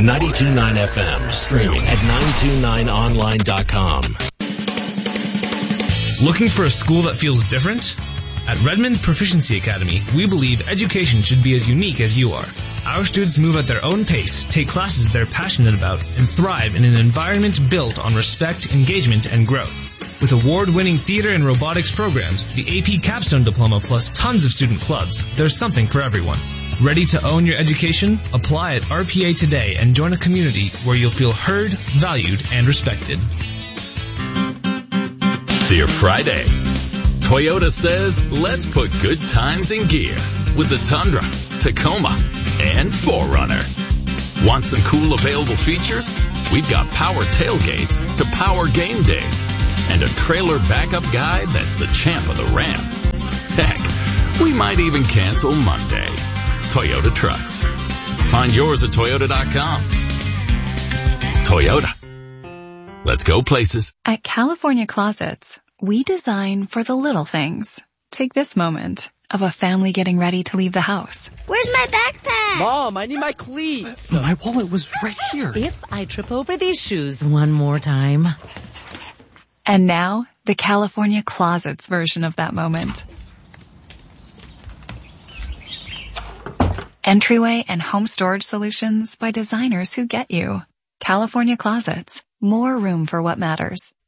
92.9 FM, streaming at 929online.com. Looking for a school that feels different? At Redmond Proficiency Academy, we believe education should be as unique as you are. Our students move at their own pace, take classes they're passionate about, and thrive in an environment built on respect, engagement, and growth. With award-winning theater and robotics programs, the AP Capstone Diploma, plus tons of student clubs, there's something for everyone. Ready to own your education? Apply at RPA today and join a community where you'll feel heard, valued, and respected. Dear Friday, Toyota says, let's put good times in gear with the Tundra, Tacoma, and 4Runner. Want some cool available features? We've got power tailgates to power game days and a trailer backup guide that's the champ of the ramp. Heck, we might even cancel Monday. Toyota Trucks. Find yours at Toyota.com. Toyota. Let's go places. At California Closets, we design for the little things. Take this moment of a family getting ready to leave the house. Where's my backpack? Mom, I need my cleats. My wallet was right here. If I trip over these shoes one more time. And now, the California Closets version of that moment. Entryway and home storage solutions by designers who get you. California Closets. More room for what matters.